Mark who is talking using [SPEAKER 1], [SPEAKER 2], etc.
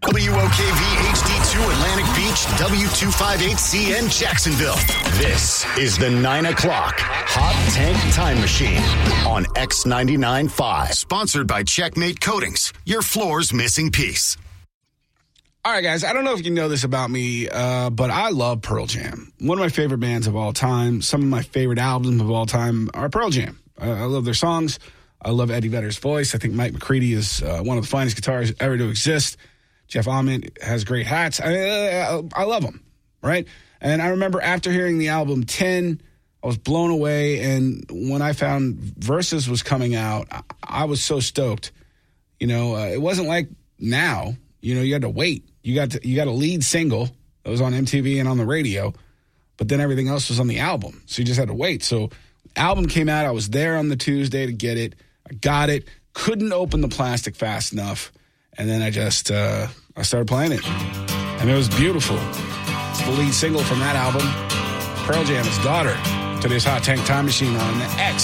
[SPEAKER 1] WOKV HD2 Atlantic Beach, W258CN Jacksonville. This is the 9 o'clock Hot Tank Time Machine on X99.5. Sponsored by Checkmate Coatings, your floor's missing piece.
[SPEAKER 2] All right, guys, I don't know if you know this about me, but I love Pearl Jam. One of my favorite bands of all time. Some of my favorite albums of all time are Pearl Jam. I love their songs. I love Eddie Vedder's voice. I think Mike McCready is one of the finest guitarists ever to exist. Jeff Ament has great hats. I love them, right? And I remember after hearing the album 10, I was blown away. And when I found Versus was coming out, I was so stoked. You know, it wasn't like now. You know, you had to wait. You got a lead single that was on MTV and on the radio, but then everything else was on the album. So you just had to wait. So album came out. I was there on the Tuesday to get it. I got it. Couldn't open the plastic fast enough. And then I just, I started playing it. And it was beautiful. It's the lead single from that album. Pearl Jam's Daughter. To this Hot Tank Time Machine on the X.